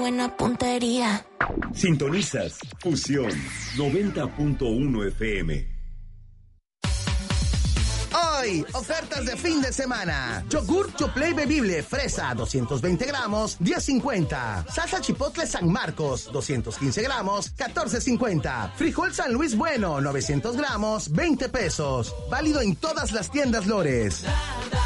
Buena puntería. Sintonizas Fusión 90.1 FM. Hoy, ofertas de fin de semana. Yogur Yoplait bebible fresa 220 gramos, 10.50. Salsa chipotle San Marcos 215 gramos, 14.50. Frijol San Luis Bueno 900 gramos, 20 pesos. Válido en todas las tiendas Lores.